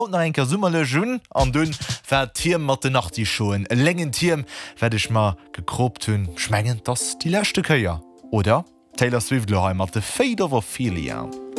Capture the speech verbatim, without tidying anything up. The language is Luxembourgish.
enker Summerle Jun an dünn wär Tierm mat de Nacht die Schoen. E lengen Tierm werdech ma gekropt hunn schmengen das die Lächte Köier. Oder Taylor Swift mat de Fade of Ophelia.